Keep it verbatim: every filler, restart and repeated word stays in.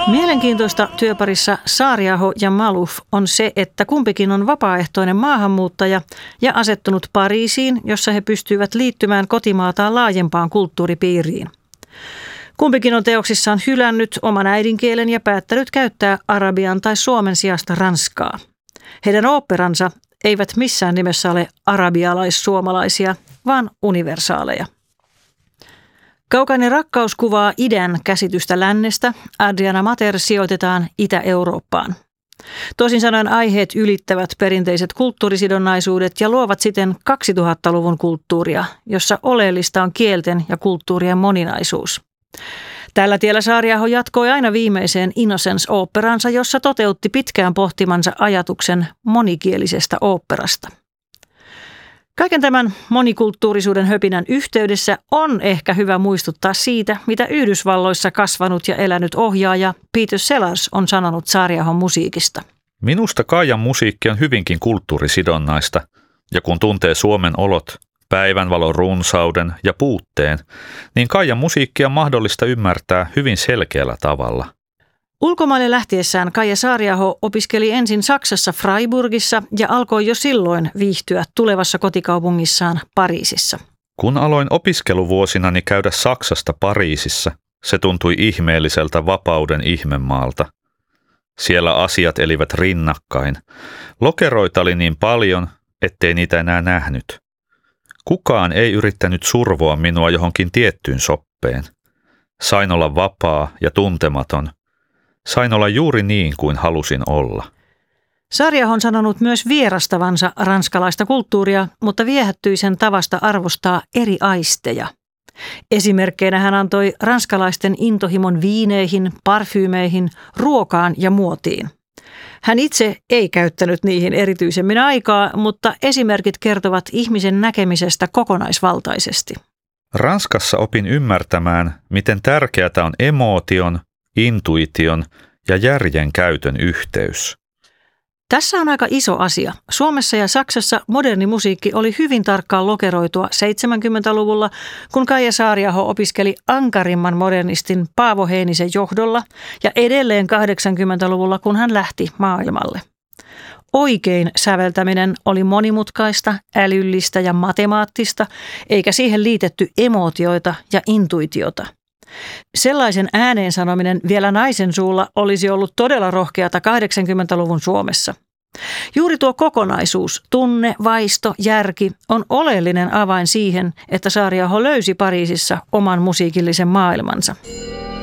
Mielenkiintoista työparissa Saariaho ja Malouf on se, että kumpikin on vapaaehtoinen maahanmuuttaja ja asettunut Pariisiin, jossa he pystyivät liittymään kotimaataan laajempaan kulttuuripiiriin. Kumpikin on teoksissaan hylännyt oman äidinkielen ja päättänyt käyttää arabian tai suomen sijasta ranskaa. Heidän oopperansa eivät missään nimessä ole arabialais-suomalaisia, vaan universaaleja. Kaukainen rakkaus kuvaa idän käsitystä lännestä. Adriana Mater sijoitetaan Itä-Eurooppaan. Toisin sanoen aiheet ylittävät perinteiset kulttuurisidonnaisuudet ja luovat siten kaksituhattaluvun kulttuuria, jossa oleellista on kielten ja kulttuurien moninaisuus. Tällä tiellä Saariaho jatkoi aina viimeiseen Innocence-oopperansa, jossa toteutti pitkään pohtimansa ajatuksen monikielisestä oopperasta. Kaiken tämän monikulttuurisuuden höpinän yhteydessä on ehkä hyvä muistuttaa siitä, mitä Yhdysvalloissa kasvanut ja elänyt ohjaaja Peter Sellars on sanonut Saariahon musiikista. Minusta Kaijan musiikki on hyvinkin kulttuurisidonnaista, ja kun tuntee Suomen olot, päivänvalon runsauden ja puutteen, niin Kaijan musiikkia on mahdollista ymmärtää hyvin selkeällä tavalla. Ulkomaille lähtiessään Kaija Saariaho opiskeli ensin Saksassa Freiburgissa ja alkoi jo silloin viihtyä tulevassa kotikaupungissaan Pariisissa. Kun aloin opiskeluvuosinani käydä Saksasta Pariisissa, se tuntui ihmeelliseltä vapauden ihmemaalta. Siellä asiat elivät rinnakkain. Lokeroita oli niin paljon, ettei niitä enää nähnyt. Kukaan ei yrittänyt survoa minua johonkin tiettyyn soppeen. Sain olla vapaa ja tuntematon. Sain olla juuri niin kuin halusin olla. Saariaho on sanonut myös vierastavansa ranskalaista kulttuuria, mutta viehättyi sen tavasta arvostaa eri aisteja. Esimerkkeinä hän antoi ranskalaisten intohimon viineihin, parfyymeihin, ruokaan ja muotiin. Hän itse ei käyttänyt niihin erityisemmin aikaa, mutta esimerkit kertovat ihmisen näkemisestä kokonaisvaltaisesti. Ranskassa opin ymmärtämään, miten tärkeää on emootion, intuition ja järjen käytön yhteys. Tässä on aika iso asia. Suomessa ja Saksassa moderni musiikki oli hyvin tarkkaan lokeroitua seitsemänkymmentäluvulla, kun Kaija Saariaho opiskeli ankarimman modernistin Paavo Heinisen johdolla ja edelleen kahdeksankymmentäluvulla, kun hän lähti maailmalle. Oikein säveltäminen oli monimutkaista, älyllistä ja matemaattista, eikä siihen liitetty emootioita ja intuitiota. Sellaisen ääneen sanominen vielä naisen suulla olisi ollut todella rohkeata kahdeksankymmentäluvun Suomessa. Juuri tuo kokonaisuus, tunne, vaisto, järki on oleellinen avain siihen, että Saariaho löysi Pariisissa oman musiikillisen maailmansa.